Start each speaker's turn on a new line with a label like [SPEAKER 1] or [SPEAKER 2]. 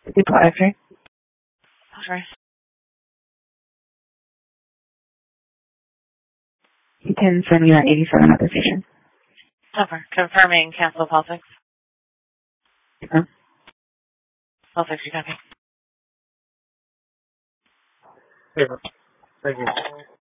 [SPEAKER 1] Depot X-ray.
[SPEAKER 2] Over.
[SPEAKER 1] You can send me that 87 at the station.
[SPEAKER 2] Over. Confirming cancel Pulse 6. Pulse 6, you copy.
[SPEAKER 3] Thank you.